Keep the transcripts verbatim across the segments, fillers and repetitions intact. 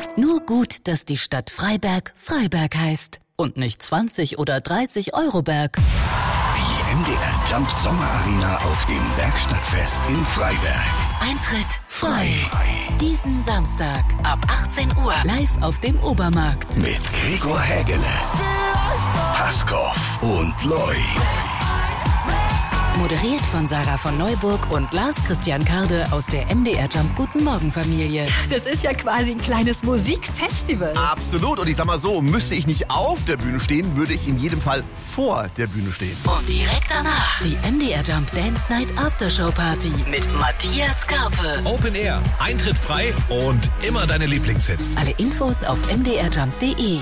Nur gut, dass die Stadt Freiberg Freiberg heißt und nicht zwanzig oder dreißig Euroberg. Die M D R Jump Sommerarena auf dem Werkstattfest in Freiberg. Eintritt frei. Diesen Samstag ab achtzehn Uhr live auf dem Obermarkt. Mit Gregor Hägele, Paskov und Loy. Moderiert von Sarah von Neuburg und Lars Christian Karde aus der M D R Jump Guten Morgen Familie. Das ist ja quasi ein kleines Musikfestival. Absolut. Und ich sag mal so, müsste ich nicht auf der Bühne stehen, würde ich in jedem Fall vor der Bühne stehen. Und direkt danach die M D R Jump Dance Night Aftershow Party mit Matthias Karpe. Open Air, Eintritt frei und immer deine Lieblingshits. Alle Infos auf m d r jump punkt d e.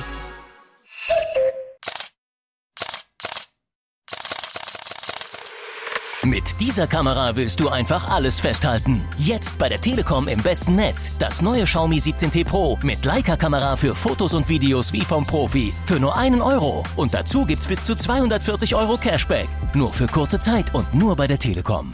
Mit dieser Kamera willst du einfach alles festhalten. Jetzt bei der Telekom im besten Netz. Das neue Xiaomi siebzehn T Pro mit Leica-Kamera für Fotos und Videos wie vom Profi. Für nur einen Euro. Und dazu gibt's bis zu zweihundertvierzig Euro Cashback. Nur für kurze Zeit und nur bei der Telekom.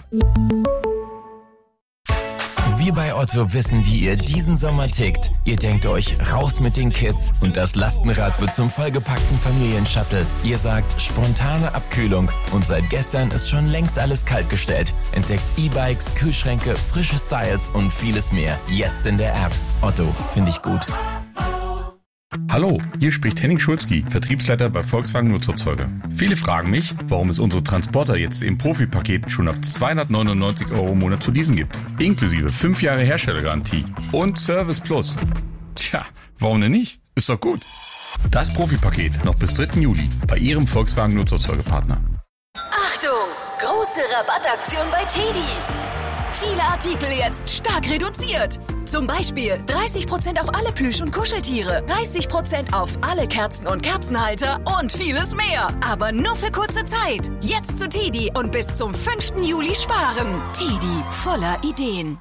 Wir bei Otto wissen, wie ihr diesen Sommer tickt. Ihr denkt euch, raus mit den Kids und das Lastenrad wird zum vollgepackten Familienshuttle. Ihr sagt, spontane Abkühlung und seit gestern ist schon längst alles kaltgestellt. Entdeckt E-Bikes, Kühlschränke, frische Styles und vieles mehr. Jetzt in der App. Otto, finde ich gut. Hallo, hier spricht Henning Schulzki, Vertriebsleiter bei Volkswagen Nutzerzeuger. Viele fragen mich, warum es unsere Transporter jetzt im Profi-Paket schon ab zweihundertneunundneunzig Euro im Monat zu leasen gibt. Inklusive fünf Jahre Herstellergarantie und Service Plus. Tja, warum denn nicht? Ist doch gut. Das Profi-Paket noch bis dritten Juli bei Ihrem Volkswagen Nutzerzeugerpartner. Achtung! Große Rabattaktion bei Teddy. Viele Artikel jetzt stark reduziert. Zum Beispiel dreißig Prozent auf alle Plüsch- und Kuscheltiere, dreißig Prozent auf alle Kerzen und Kerzenhalter und vieles mehr. Aber nur für kurze Zeit. Jetzt zu Teddy und bis zum fünften Juli sparen. Teddy, voller Ideen.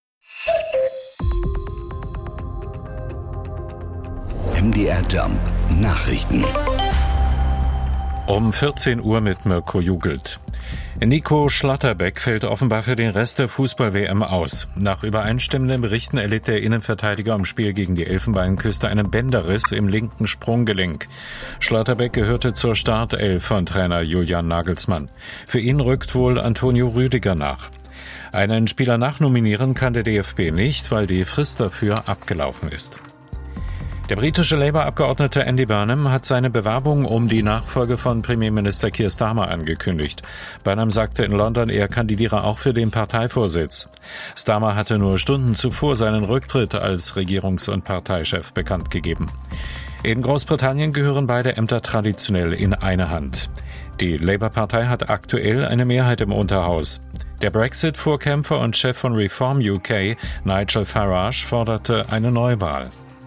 M D R Jump Nachrichten. Um vierzehn Uhr mit Mirko Jugelt. Nico Schlotterbeck fällt offenbar für den Rest der Fußball-W M aus. Nach übereinstimmenden Berichten erlitt der Innenverteidiger im Spiel gegen die Elfenbeinküste einen Bänderriss im linken Sprunggelenk. Schlotterbeck gehörte zur Startelf von Trainer Julian Nagelsmann. Für ihn rückt wohl Antonio Rüdiger nach. Einen Spieler nachnominieren kann der D F B nicht, weil die Frist dafür abgelaufen ist. Der britische Labour-Abgeordnete Andy Burnham hat seine Bewerbung um die Nachfolge von Premierminister Keir Starmer angekündigt. Burnham sagte in London, er kandidiere auch für den Parteivorsitz. Starmer hatte nur Stunden zuvor seinen Rücktritt als Regierungs- und Parteichef bekannt gegeben. In Großbritannien gehören beide Ämter traditionell in eine Hand. Die Labour-Partei hat aktuell eine Mehrheit im Unterhaus. Der Brexit-Vorkämpfer und Chef von Reform U K, Nigel Farage, forderte eine Neuwahl.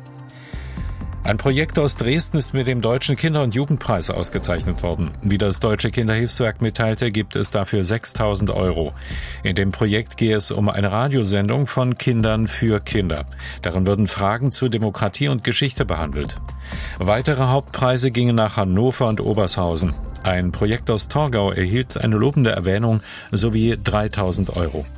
Ein Projekt aus Dresden ist mit dem Deutschen Kinder- und Jugendpreis ausgezeichnet worden. Wie das Deutsche Kinderhilfswerk mitteilte, gibt es dafür sechstausend Euro. In dem Projekt gehe es um eine Radiosendung von Kindern für Kinder. Darin würden Fragen zu Demokratie und Geschichte behandelt. Weitere Hauptpreise gingen nach Hannover und Obershausen. Ein Projekt aus Torgau erhielt eine lobende Erwähnung sowie dreitausend Euro.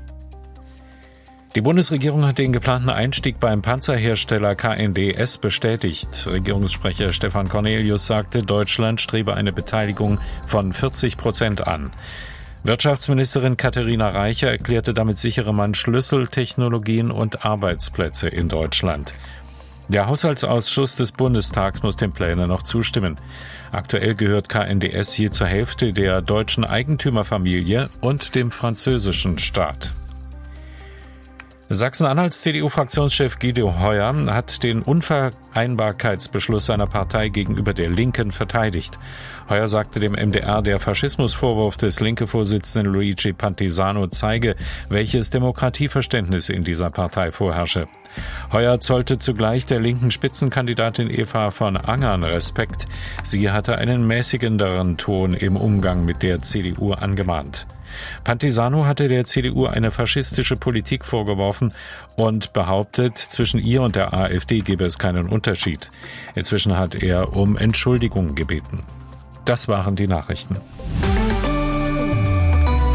Die Bundesregierung hat den geplanten Einstieg beim Panzerhersteller K N D S bestätigt. Regierungssprecher Stefan Cornelius sagte, Deutschland strebe eine Beteiligung von vierzig Prozent an. Wirtschaftsministerin Katharina Reicher erklärte, damit sichere man Schlüsseltechnologien und Arbeitsplätze in Deutschland. Der Haushaltsausschuss des Bundestags muss den Plänen noch zustimmen. Aktuell gehört K N D S hier zur Hälfte der deutschen Eigentümerfamilie und dem französischen Staat. Sachsen-Anhalts C D U-Fraktionschef Guido Heuer hat den Unvereinbarkeitsbeschluss seiner Partei gegenüber der Linken verteidigt. Heuer sagte dem M D R, der Faschismusvorwurf des Linke-Vorsitzenden Luigi Pantisano zeige, welches Demokratieverständnis in dieser Partei vorherrsche. Heuer zollte zugleich der linken Spitzenkandidatin Eva von Angern Respekt. Sie hatte einen mäßigenderen Ton im Umgang mit der C D U angemahnt. Pantisano hatte der C D U eine faschistische Politik vorgeworfen und behauptet, zwischen ihr und der AfD gebe es keinen Unterschied. Inzwischen hat er um Entschuldigung gebeten. Das waren die Nachrichten.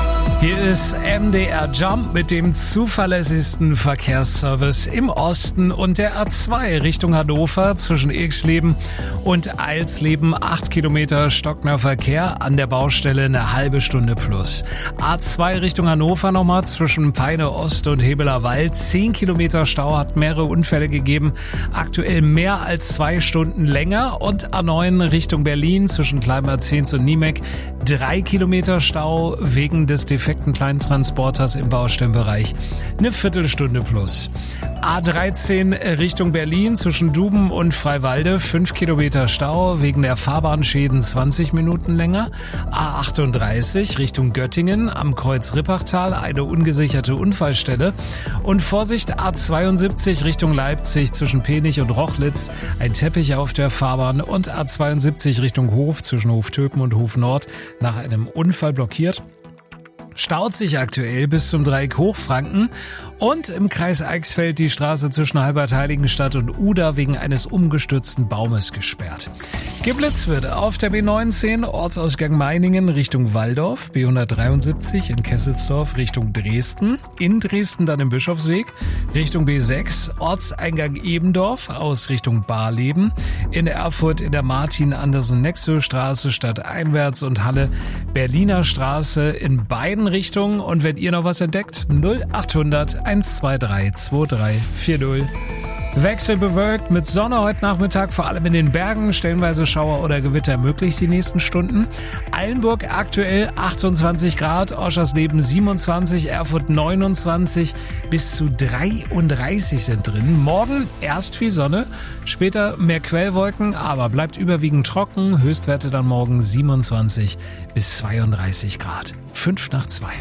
Hier ist M D R Jump mit dem zuverlässigsten Verkehrsservice im Osten und der A zwei Richtung Hannover zwischen Irxleben und Eilsleben. acht Kilometer stockender Verkehr, an der Baustelle eine halbe Stunde plus. A zwei Richtung Hannover nochmal zwischen Peine Ost und Hebeler Wald. zehn Kilometer Stau, hat mehrere Unfälle gegeben. Aktuell mehr als zwei Stunden länger. Und A neun Richtung Berlin zwischen Kleinbad-Zehns und Niemek. drei Kilometer Stau wegen des defekten kleinen Transporters im Baustellenbereich. Eine Viertelstunde plus. A dreizehn Richtung Berlin zwischen Duben und Freiwalde. fünf Kilometer Stau wegen der Fahrbahnschäden, zwanzig Minuten länger. A achtunddreißig Richtung Göttingen am Kreuz Rippachtal, eine ungesicherte Unfallstelle. Und Vorsicht, A zweiundsiebzig Richtung Leipzig zwischen Penich und Rochlitz, ein Teppich auf der Fahrbahn. Und A zweiundsiebzig Richtung Hof zwischen Hoftöpen und Hof Nord nach einem Unfall blockiert. Staut sich aktuell bis zum Dreieck Hochfranken und im Kreis Eichsfeld die Straße zwischen Halbert-Heiligenstadt und Uda wegen eines umgestürzten Baumes gesperrt. Geblitzt wird auf der B neunzehn Ortsausgang Meiningen Richtung Walldorf, B hundertdreiundsiebzig in Kesselsdorf Richtung Dresden, in Dresden dann im Bischofsweg Richtung B sechs Ortseingang Ebendorf aus Richtung Barleben, in Erfurt in der Martin-Andersen-Nexö-Straße stadteinwärts und Halle Berliner Straße in beiden Richtungen. Und wenn ihr noch was entdeckt, null achthundert eins zwei drei zwei drei vier null. Wechselbewölkt mit Sonne heute Nachmittag, vor allem in den Bergen, stellenweise Schauer oder Gewitter möglich die nächsten Stunden. Eilenburg aktuell achtundzwanzig Grad, Oschersleben siebenundzwanzig, Erfurt neunundzwanzig, bis zu dreiunddreißig sind drin. Morgen erst viel Sonne, später mehr Quellwolken, aber bleibt überwiegend trocken. Höchstwerte dann morgen siebenundzwanzig bis zweiunddreißig Grad. Fünf nach zwei.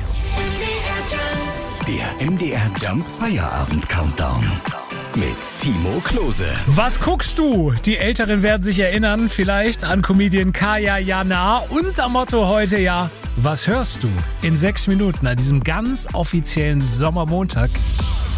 Der M D R Jump Feierabend Countdown. Mit Timo Klose. Was guckst du? Die Älteren werden sich erinnern, vielleicht an Comedian Kaya Jana. Unser Motto heute ja, was hörst du? In sechs Minuten an diesem ganz offiziellen Sommermontag.